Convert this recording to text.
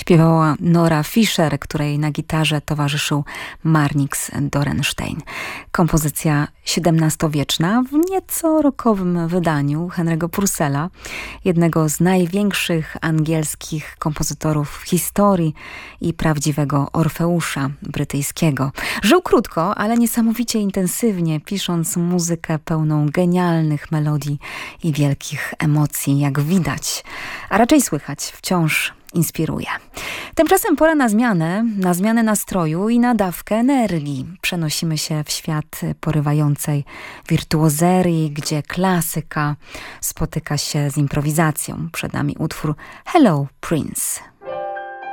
Śpiewała Nora Fischer, której na gitarze towarzyszył Marnix Dorenstein. Kompozycja XVII-wieczna w nieco rockowym wydaniu Henry'ego Purcella, jednego z największych angielskich kompozytorów w historii i prawdziwego Orfeusza brytyjskiego. Żył krótko, ale niesamowicie intensywnie, pisząc muzykę pełną genialnych melodii i wielkich emocji, jak widać, a raczej słychać, wciąż inspiruje. Tymczasem pora na zmianę nastroju i na dawkę energii. Przenosimy się w świat porywającej wirtuozerii, gdzie klasyka spotyka się z improwizacją. Przed nami utwór Hello Prince.